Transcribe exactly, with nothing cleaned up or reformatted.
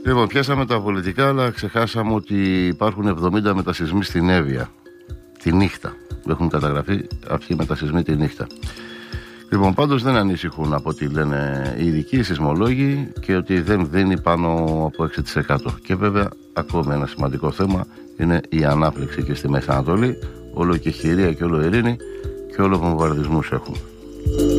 Λοιπόν, πιάσαμε τα πολιτικά, αλλά ξεχάσαμε ότι υπάρχουν εβδομήντα μετασυσμοί στην Εύβοια τη νύχτα. Έχουν καταγραφεί αυτοί οι μετασυσμοί τη νύχτα. Λοιπόν, πάντως δεν ανησυχούν από ό,τι λένε οι ειδικοί, οι σεισμολόγοι, και ότι δεν δίνει πάνω από έξι τοις εκατό. Και βέβαια, ακόμη ένα σημαντικό θέμα είναι η ανάπληξη και στη Μέση Ανατολή. Όλο και χειρία και όλο ειρήνη και όλο βομβαρδισμούς έχουν.